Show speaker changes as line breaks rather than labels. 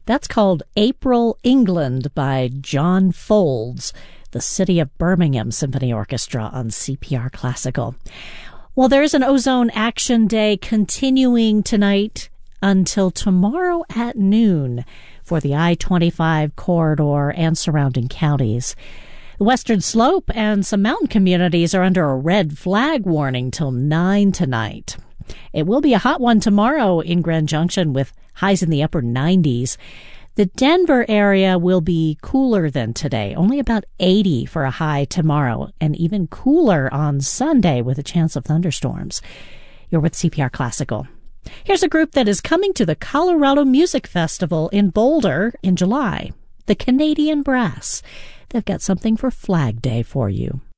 That's called April England by John Folds, the City of Birmingham Symphony Orchestra on CPR Classical. Well, there's an Ozone Action Day continuing tonight until tomorrow at noon for the I-25 corridor and surrounding counties. The Western Slope and some mountain communities are under a red flag warning till 9 tonight. It will be a hot one tomorrow in Grand Junction with highs in the upper 90s. The Denver area will be cooler than today, only about 80 for a high tomorrow, and even cooler on Sunday with a chance of thunderstorms. You're with CPR Classical. Here's a group that is coming to the Colorado Music Festival in Boulder in July, the Canadian Brass. They've got something for Flag Day for you.